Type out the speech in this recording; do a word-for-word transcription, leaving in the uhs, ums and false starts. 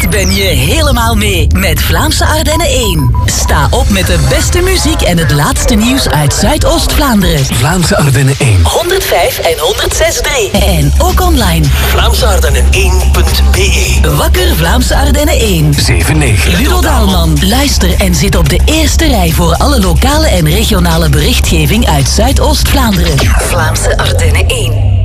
week ben je helemaal mee met Vlaamse Ardennen één. Sta op met de beste muziek en het laatste nieuws uit Zuidoost-Vlaanderen. Vlaamse Ardennen één. honderdvijf en honderdzes komma drie. En ook online. Vlaamse Ardennen één punt b e. Wakker Vlaamse Ardennen één. zeven negen. Ludo Daalman. Luister en zit op de eerste rij voor alle lokale en regionale berichtgeving uit Zuidoost-Vlaanderen. Vlaamse Ardennen één.